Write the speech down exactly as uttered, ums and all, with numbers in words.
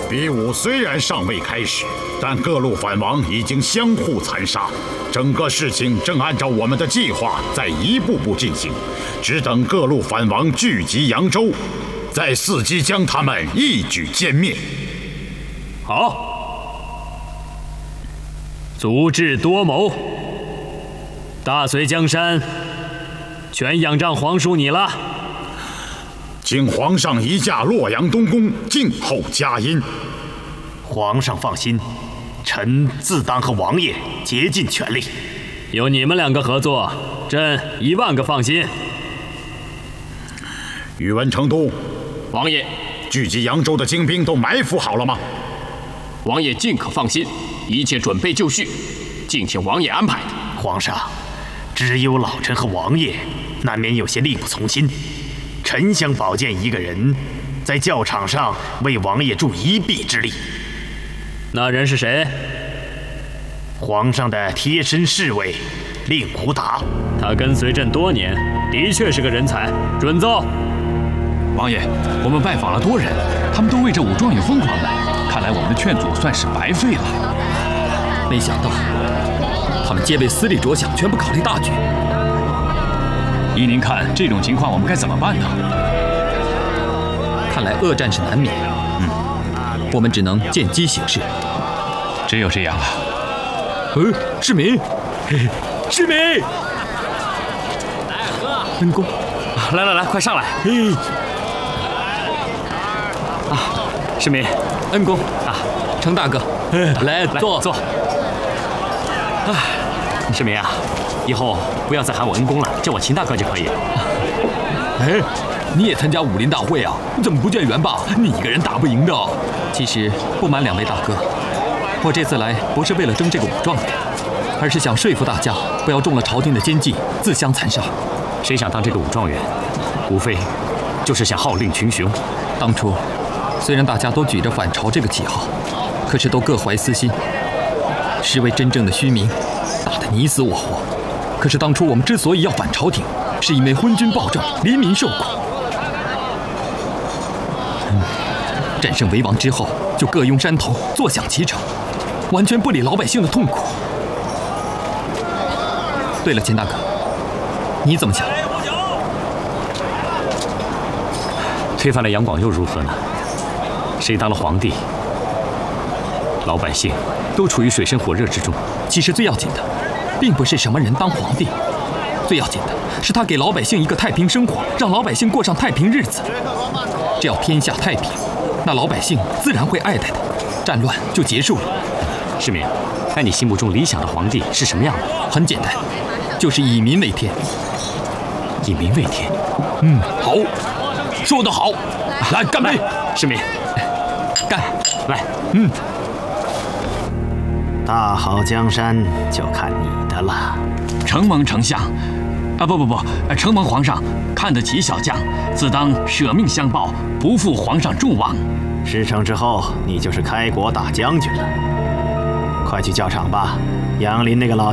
比武虽然尚未开始，但各路反王已经相互残杀，整个事情正按照我们的计划在一步步进行，只等各路反王聚集扬州，再伺机将他们一举歼灭。 好，足智多谋，大隋江山全仰仗皇叔你了。 请皇上移驾洛阳东宫，静候佳音。 皇上放心，臣自当和王爷竭尽全力。 有你们两个合作，朕一万个放心。 宇文成都， 王爷， 聚集扬州的精兵都埋伏好了吗？ 王爷尽可放心，一切准备就绪，敬请王爷安排。 皇上，只有老臣和王爷难免有些力不从心。臣想保荐一个人，在教场上为王爷助一臂之力。 那人是谁？ 皇上的贴身侍卫令狐达。 他跟随朕多年，的确是个人才，准奏。 王爷，我们拜访了多人，他们都为这武状元疯狂的，看来我们的劝阻算是白费了。 没想到，他们皆为私利着想，全不考虑大局。 依您看，这种情况我们该怎么办呢？ 看来恶战是难免，嗯，我们只能见机行事。 只有这样了。 呃，世民，世民， 来喝， 恩公， 来来来，快上来。 嘿， 啊，世民， 恩公啊，程大哥，来坐坐。啊，世民啊，以后不要再喊我恩公了，叫我秦大哥就可以。 哎，你也参加武林大会啊？你怎么不见袁霸？你一个人打不赢的。其实不瞒两位大哥，我这次来不是为了争这个武状元，而是想说服大家不要中了朝廷的奸计，自相残杀。 谁想当这个武状元，无非就是想号令群雄。 当初虽然大家都举着反朝这个旗号，可是都各怀私心，是为真正的虚名，打得你死我活。可是当初我们之所以要反朝廷，是因为昏君暴政，黎民受苦。嗯，战胜为王之后，就各拥山头，坐享其成，完全不理老百姓的痛苦。对了，钱大哥，你怎么想？ 推翻了杨广又如何呢？谁当了皇帝，老百姓都处于水深火热之中。 其实最要紧的，并不是什么人当皇帝，最要紧的是他给老百姓一个太平生活，让老百姓过上太平日子。只要天下太平，那老百姓自然会爱戴的，战乱就结束了。 世民，在你心目中理想的皇帝是什么样的？ 很简单，就是以民为天。 以民为天。 嗯，好，说得好。来，干杯！ 世民， 干！ 来， 嗯。 大好江山就看你的了。 承蒙丞相，啊不不不，承蒙皇上看得起小将，自当舍命相报，不负皇上众望。 事成之后，你就是开国大将军了。快去教场吧，杨林那个老